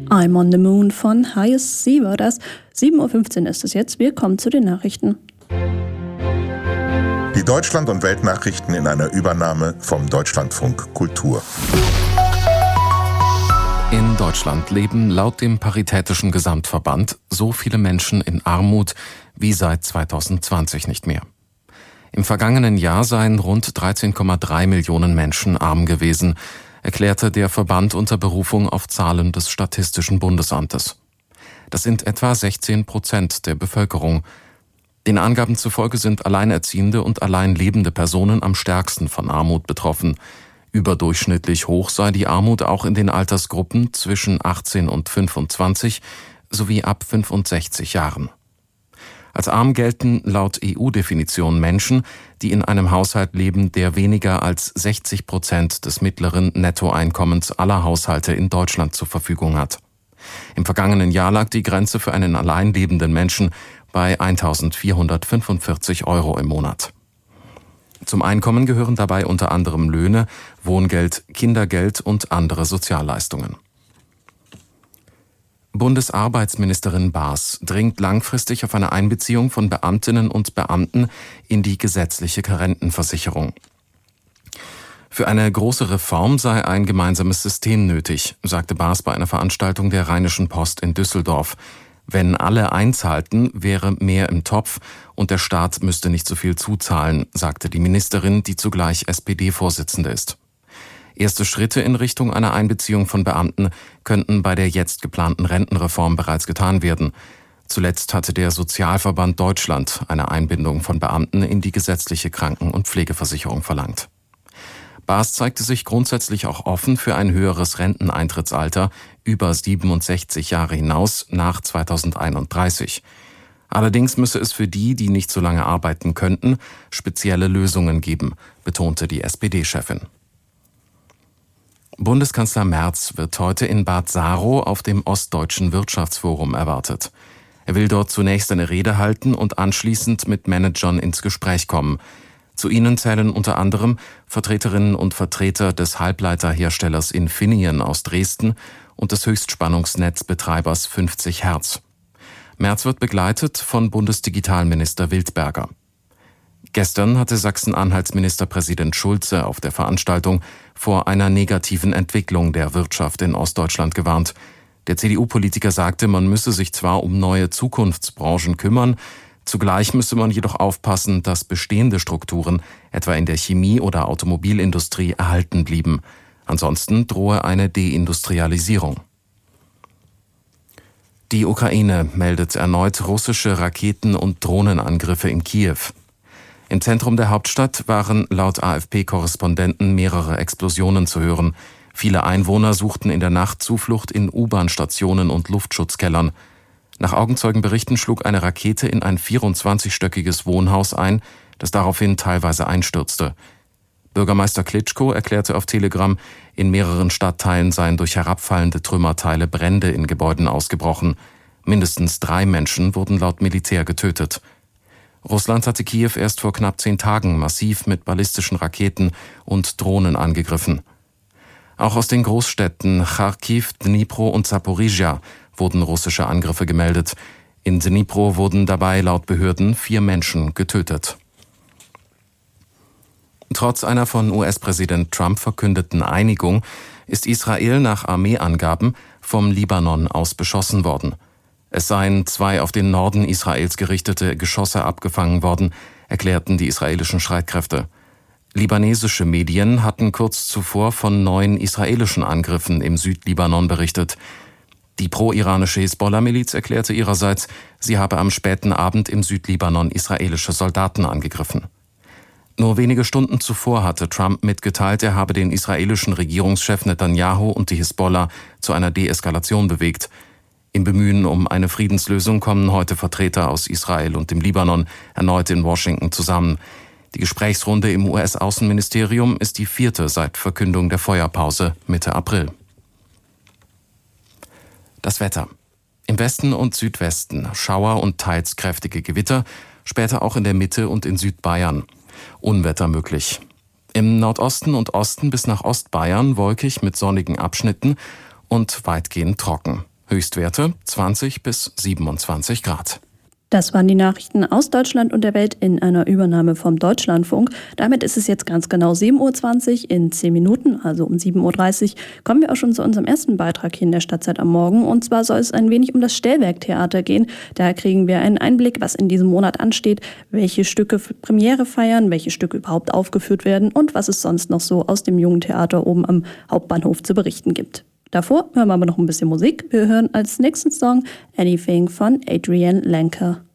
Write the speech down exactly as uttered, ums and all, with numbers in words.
I'm on the Moon von Hayes Sie war das. sieben Uhr fünfzehn ist es jetzt. Wir kommen zu den Nachrichten. Die Deutschland- und Weltnachrichten in einer Übernahme vom Deutschlandfunk Kultur. In Deutschland leben laut dem Paritätischen Gesamtverband so viele Menschen in Armut wie seit zweitausendzwanzig nicht mehr. Im vergangenen Jahr seien rund dreizehn Komma drei Millionen Menschen arm gewesen, erklärte der Verband unter Berufung auf Zahlen des Statistischen Bundesamtes. Das sind etwa sechzehn Prozent der Bevölkerung. Den Angaben zufolge sind alleinerziehende und allein lebende Personen am stärksten von Armut betroffen. Überdurchschnittlich hoch sei die Armut auch in den Altersgruppen zwischen achtzehn und fünfundzwanzig sowie ab fünfundsechzig Jahren. Als arm gelten laut E U-Definition Menschen, die in einem Haushalt leben, der weniger als sechzig Prozent des mittleren Nettoeinkommens aller Haushalte in Deutschland zur Verfügung hat. Im vergangenen Jahr lag die Grenze für einen allein lebenden Menschen bei eintausendvierhundertfünfundvierzig Euro im Monat. Zum Einkommen gehören dabei unter anderem Löhne, Wohngeld, Kindergeld und andere Sozialleistungen. Bundesarbeitsministerin Baas dringt langfristig auf eine Einbeziehung von Beamtinnen und Beamten in die gesetzliche Rentenversicherung. Für eine große Reform sei ein gemeinsames System nötig, sagte Baas bei einer Veranstaltung der Rheinischen Post in Düsseldorf. Wenn alle einzahlten, wäre mehr im Topf und der Staat müsste nicht so viel zuzahlen, sagte die Ministerin, die zugleich S P D-Vorsitzende ist. Erste Schritte in Richtung einer Einbeziehung von Beamten könnten bei der jetzt geplanten Rentenreform bereits getan werden. Zuletzt hatte der Sozialverband Deutschland eine Einbindung von Beamten in die gesetzliche Kranken- und Pflegeversicherung verlangt. Baas zeigte sich grundsätzlich auch offen für ein höheres Renteneintrittsalter über siebenundsechzig Jahre hinaus nach zweitausendeinunddreißig. Allerdings müsse es für die, die nicht so lange arbeiten könnten, spezielle Lösungen geben, betonte die S P D-Chefin. Bundeskanzler Merz wird heute in Bad Saro auf dem Ostdeutschen Wirtschaftsforum erwartet. Er will dort zunächst eine Rede halten und anschließend mit Managern ins Gespräch kommen. Zu ihnen zählen unter anderem Vertreterinnen und Vertreter des Halbleiterherstellers Infineon aus Dresden und des Höchstspannungsnetzbetreibers fünfzig Hertz. Merz wird begleitet von Bundesdigitalminister Wildberger. Gestern hatte Sachsen-Anhalts Ministerpräsident Schulze auf der Veranstaltung vor einer negativen Entwicklung der Wirtschaft in Ostdeutschland gewarnt. Der C D U-Politiker sagte, man müsse sich zwar um neue Zukunftsbranchen kümmern, zugleich müsse man jedoch aufpassen, dass bestehende Strukturen, etwa in der Chemie- oder Automobilindustrie, erhalten blieben. Ansonsten drohe eine Deindustrialisierung. Die Ukraine meldet erneut russische Raketen- und Drohnenangriffe in Kiew. Im Zentrum der Hauptstadt waren laut A F P-Korrespondenten mehrere Explosionen zu hören. Viele Einwohner suchten in der Nacht Zuflucht in U-Bahn-Stationen und Luftschutzkellern. Nach Augenzeugenberichten schlug eine Rakete in ein vierundzwanzigstöckiges Wohnhaus ein, das daraufhin teilweise einstürzte. Bürgermeister Klitschko erklärte auf Telegram, in mehreren Stadtteilen seien durch herabfallende Trümmerteile Brände in Gebäuden ausgebrochen. Mindestens drei Menschen wurden laut Militär getötet. Russland hatte Kiew erst vor knapp zehn Tagen massiv mit ballistischen Raketen und Drohnen angegriffen. Auch aus den Großstädten Charkiw, Dnipro und Zaporizhia wurden russische Angriffe gemeldet. In Dnipro wurden dabei laut Behörden vier Menschen getötet. Trotz einer von U S-Präsident Trump verkündeten Einigung ist Israel nach Armeeangaben vom Libanon aus beschossen worden. Es seien zwei auf den Norden Israels gerichtete Geschosse abgefangen worden, erklärten die israelischen Streitkräfte. Libanesische Medien hatten kurz zuvor von neun israelischen Angriffen im Südlibanon berichtet. Die pro-iranische Hisbollah-Miliz erklärte ihrerseits, sie habe am späten Abend im Südlibanon israelische Soldaten angegriffen. Nur wenige Stunden zuvor hatte Trump mitgeteilt, er habe den israelischen Regierungschef Netanyahu und die Hisbollah zu einer Deeskalation bewegt. Im Bemühen um eine Friedenslösung kommen heute Vertreter aus Israel und dem Libanon erneut in Washington zusammen. Die Gesprächsrunde im U S-Außenministerium ist die vierte seit Verkündung der Feuerpause Mitte April. Das Wetter. Im Westen und Südwesten Schauer und teils kräftige Gewitter, später auch in der Mitte und in Südbayern. Unwetter möglich. Im Nordosten und Osten bis nach Ostbayern wolkig mit sonnigen Abschnitten und weitgehend trocken. Höchstwerte zwanzig bis siebenundzwanzig Grad. Das waren die Nachrichten aus Deutschland und der Welt in einer Übernahme vom Deutschlandfunk. Damit ist es jetzt ganz genau sieben Uhr zwanzig. In zehn Minuten, also um sieben Uhr dreißig, kommen wir auch schon zu unserem ersten Beitrag hier in der Stadtzeit am Morgen. Und zwar soll es ein wenig um das Stellwerktheater gehen. Daher kriegen wir einen Einblick, was in diesem Monat ansteht, welche Stücke Premiere feiern, welche Stücke überhaupt aufgeführt werden und was es sonst noch so aus dem Jungen Theater oben am Hauptbahnhof zu berichten gibt. Davor hören wir aber noch ein bisschen Musik. Wir hören als nächsten Song Anything von Adrienne Lenker.